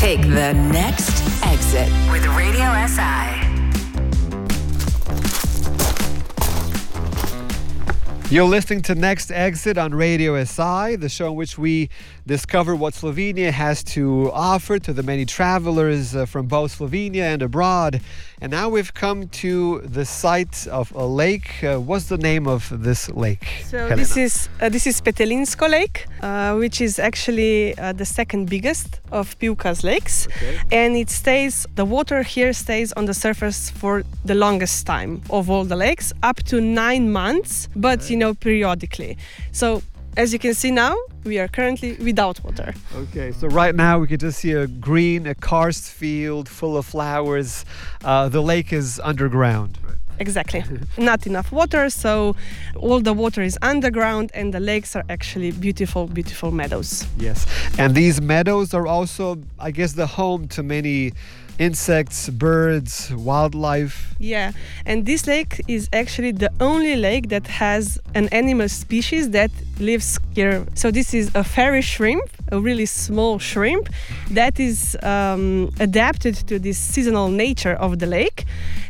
Take the next exit with Radio SI. You're listening to Next Exit on Radio SI, the show in which we discover what Slovenia has to offer to the many travelers from both Slovenia and abroad. And now we've come to the site of a lake. What's the name of this lake? So Helena? this is Petelinsko Lake, which is actually the second biggest of Pivka's lakes. Okay. And the water here stays on the surface for the longest time of all the lakes, up to 9 months, but periodically. So as you can see now, we are currently without water. Okay, so right now we can just see a karst field full of flowers. The lake is underground. Exactly. Not enough water, so all the water is underground and the lakes are actually beautiful, beautiful meadows. Yes, and these meadows are also, I guess, the home to many insects, birds, wildlife. Yeah, and this lake is actually the only lake that has an animal species that lives here. So this is a fairy shrimp, a really small shrimp that is adapted to this seasonal nature of the lake.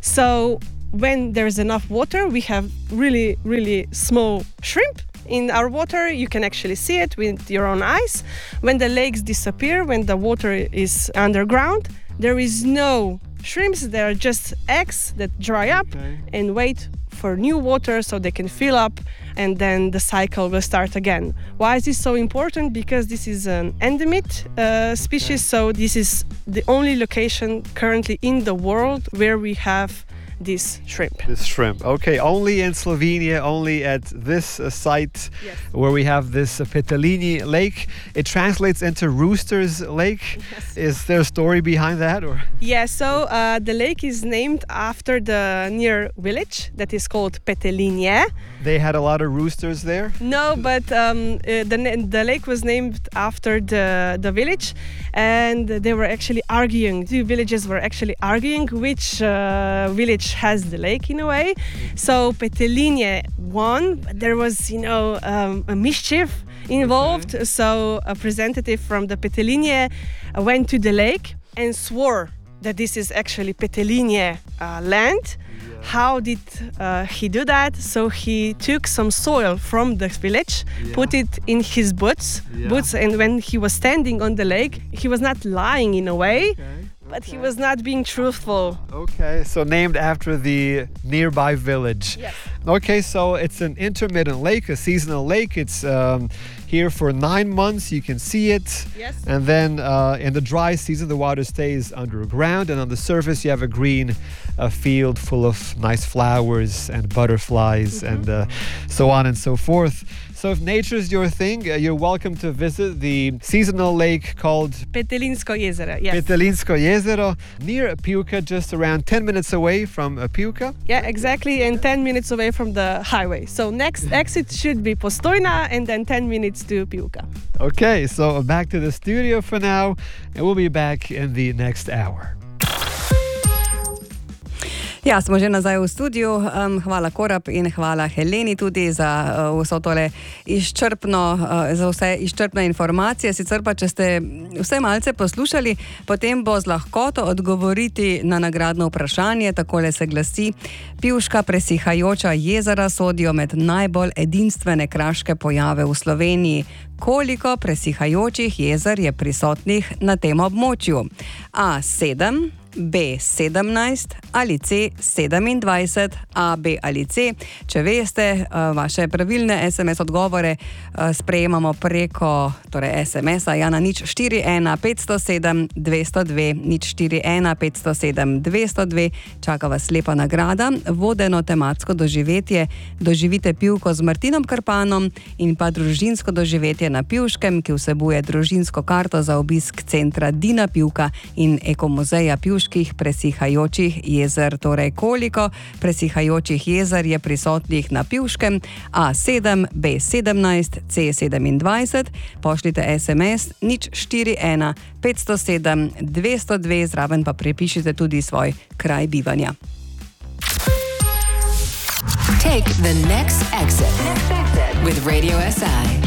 So when there's enough water, we have really, really small shrimp in our water. You can actually see it with your own eyes. When the lakes disappear, when the water is underground, there is no shrimps. There are just eggs that dry up and wait for new water so they can fill up, and then the cycle will start again. Why is this so important? Because this is an endemic species, so this is the only location currently in the world where we have this shrimp. Okay, only in Slovenia, only at this site where we have this Petelini Lake. It translates into Rooster's Lake. Yes. Is there a story behind that? Or? Yeah, so the lake is named after the near village that is called Petelinie. They had a lot of roosters there? No, but the lake was named after the village, and they were actually arguing. Two villages were actually arguing which village has the lake in a way. So Petelinie won, but there was, a mischief involved. Okay. So a representative from the Petelinie went to the lake and swore that this is actually Petelinie land. How did he do that? So he took some soil from the village, put it in his boots, and when he was standing on the lake, he was not lying in a way, but he was not being truthful. Okay, so named after the nearby village. Yes. Okay, so it's an intermittent lake, a seasonal lake. It's here for 9 months. You can see it. Yes. And then in the dry season, the water stays underground, and on the surface, you have a green field full of nice flowers and butterflies and so on and so forth. So if nature is your thing, you're welcome to visit the seasonal lake called Petelinsko jezero. Yes. Petelinsko jezero, near Pivka, just around 10 minutes away from Pivka. Yeah, exactly, and 10 minutes away from the highway. So next exit should be Postojna, and then 10 minutes to Pivka. Okay, so back to the studio for now, and we'll be back in the next hour. Ja, smo že nazaj v studiu. Hvala Korab in hvala Heleni tudi za vse izčrpne informacije. Sicer pa, če ste vse malce poslušali, potem bo z lahkoto odgovoriti na nagradno vprašanje. Takole se glasi: Pivška presihajoča jezera sodijo med najbolj edinstvene kraške pojave v Sloveniji. Koliko presihajočih jezer je prisotnih na tem območju? A 7, B 17 ali C 27, A, B ali C. Če veste, vaše pravilne SMS odgovore sprejemamo preko SMS-a na 041 507 202 041 507 202. Čaka vas lepa nagrada, vodeno tematsko doživetje Doživite Pivko z Martinom Krpanom in pa družinsko doživetje na Pivškem, ki vsebuje družinsko karto za obisk centra Dina Pivka in ekomuzeja Pivških presihajočih jezer. Torej, koliko presihajočih jezer je prisotnih na Pivškem? A 7, B 17, C 27. Pošljite SMS 041 507 202, zraven pa prepišite tudi svoj kraj bivanja. Take the next exit with Radio SI.